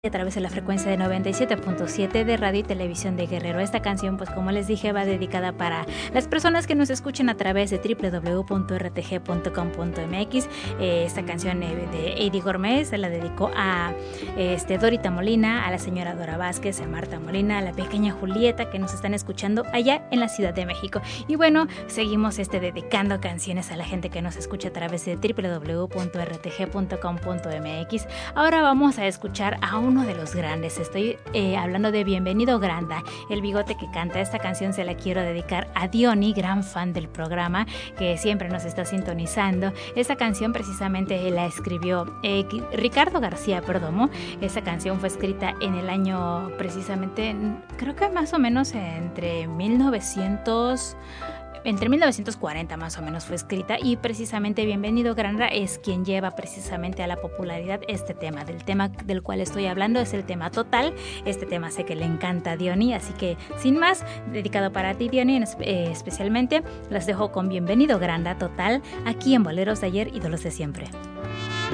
a través de la frecuencia de 97.7 de Radio y Televisión de Guerrero. Esta canción, pues como les dije, va dedicada para las personas que nos escuchen a través de www.rtg.com.mx. Esta canción de Eddie Gourmet se la dedicó a Dorita Molina, a la señora Dora Vázquez, a Marta Molina, a la pequeña Julieta, que nos están escuchando allá en la Ciudad de México. Y bueno, seguimos dedicando canciones a la gente que nos escucha a través de www.rtg.com.mx. Ahora vamos a escuchar a uno de los grandes. Estoy hablando de Bienvenido Granda, el bigote que canta. Esta canción se la quiero dedicar a Diony, gran fan del programa, que siempre nos está sintonizando. Esta canción precisamente la escribió Ricardo García Perdomo. Esta canción fue escrita en el año precisamente, creo que más o menos entre 1940 más o menos fue escrita, y precisamente Bienvenido Granda es quien lleva precisamente a la popularidad este tema. Del tema del cual estoy hablando es el tema Total. Este tema sé que le encanta a Diony, así que sin más, dedicado para ti, Diony, especialmente, las dejo con Bienvenido Granda, Total, aquí en Boleros de Ayer, Ídolos de Siempre.